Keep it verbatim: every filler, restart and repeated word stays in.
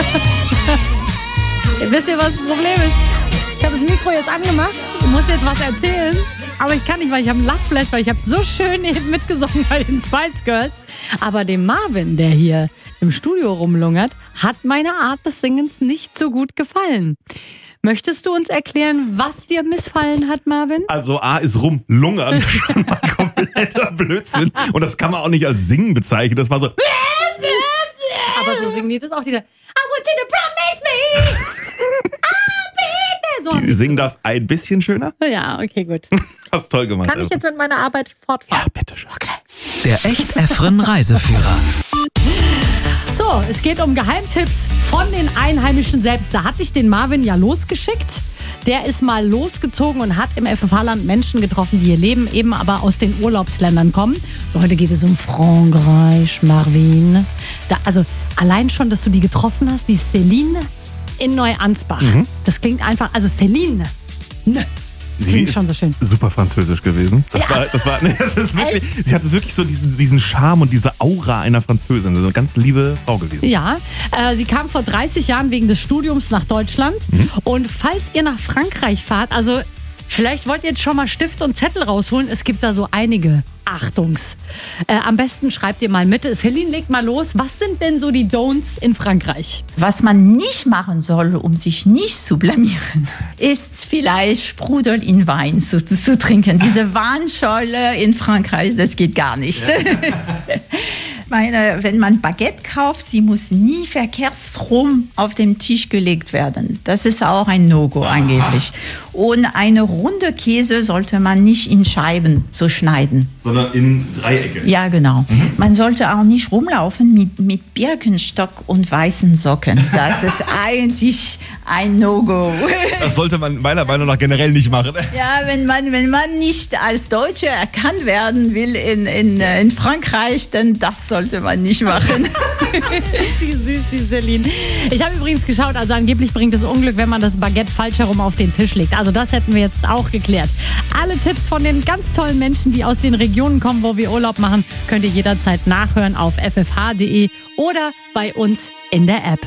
Wisst ihr, was das Problem ist? Ich habe das Mikro jetzt angemacht, ich muss jetzt was erzählen, aber ich kann nicht, weil ich habe einen Lachflash, weil ich habe so schön eben mitgesungen bei den Spice Girls. Aber dem Marvin, der hier im Studio rumlungert, hat meine Art des Singens nicht so gut gefallen. Möchtest du uns erklären, was dir missfallen hat, Marvin? Also A ist rumlungern schon mal kompletter Blödsinn. Und das kann man auch nicht als Singen bezeichnen. Das war so... Aber so singen die das auch, diese I want you to promise me I'll be there. So haben Die die singen das ein bisschen schöner? Ja, okay, gut. Hast toll gemacht. Kann ich jetzt mit meiner Arbeit fortfahren? Ja, bitte schön. Okay. Der Echt-Efren Reiseführer. So, es geht um Geheimtipps von den Einheimischen selbst. Da hatte ich den Marvin ja losgeschickt. Der ist mal losgezogen und hat im F F H-Land Menschen getroffen, die hier leben, eben aber aus den Urlaubsländern kommen. So, heute geht es um Frankreich, Marvin. Da, also allein schon, dass du die getroffen hast, die Céline in Neuansbach. Mhm. Das klingt einfach, also Céline. Ne. Das Sie klingt ist schon so schön. super französisch gewesen. Das Ja. war, das war, nee, das ist wirklich, sie hatte wirklich so diesen, diesen Charme und diese Aura einer Französin. Also eine ganz liebe Frau gewesen. Ja, äh, sie kam vor dreißig Jahren wegen des Studiums nach Deutschland. Mhm. Und falls ihr nach Frankreich fahrt, also vielleicht wollt ihr jetzt schon mal Stift und Zettel rausholen. Es gibt da so einige Achtungs. Äh, am besten schreibt ihr mal mit. Céline, legt mal los. Was sind denn so die Don'ts in Frankreich? Was man nicht machen soll, um sich nicht zu blamieren, ist vielleicht Sprudel in Wein zu, zu trinken. Diese Weinschorle in Frankreich, das geht gar nicht. Ja. Meine, wenn man Baguette kauft, sie muss nie verkehrsrum auf den Tisch gelegt werden. Das ist auch ein No-Go angeblich. Und eine runde Käse sollte man nicht in Scheiben so schneiden. Sondern in Dreiecke. Ja, genau. Mhm. Man sollte auch nicht rumlaufen mit, mit Birkenstock und weißen Socken. Das ist eigentlich ein No-Go. Das sollte man meiner Meinung nach generell nicht machen. Ja, wenn man, wenn man nicht als Deutsche erkannt werden will in, in, in Frankreich, dann das sollte man nicht machen. Ist die süß, die Céline. Ich habe übrigens geschaut, also angeblich bringt es Unglück, wenn man das Baguette falsch herum auf den Tisch legt. Also das hätten wir jetzt auch geklärt. Alle Tipps von den ganz tollen Menschen, die aus den Regionen kommen, wo wir Urlaub machen, könnt ihr jederzeit nachhören auf f f h punkt d e oder bei uns in der App.